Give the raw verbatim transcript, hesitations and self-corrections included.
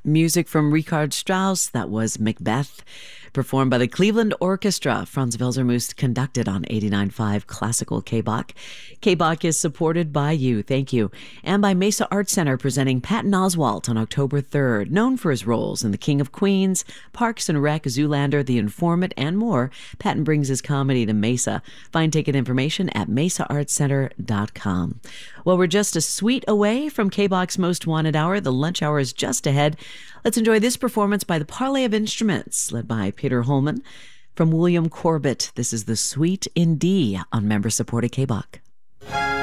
Music from Richard Strauss, that was Macbeth, performed by the Cleveland Orchestra. Franz Welser-Moos conducted on eighty-nine point five Classical K B O C. K B O C is supported by you, thank you, and by Mesa Arts Center, presenting Patton Oswalt on October third. Known for his roles in The King of Queens, Parks and Rec, Zoolander, The Informant, and more, Patton brings his comedy to Mesa. Find ticket information at mesa arts center dot com. Well, we're just a suite away from K B O C's Most Wanted Hour. The lunch hour is just ahead. Let's enjoy this performance by the Parley of Instruments, led by Peter Holman. From William Corbett, this is The Suite in D on member-supported K B O C.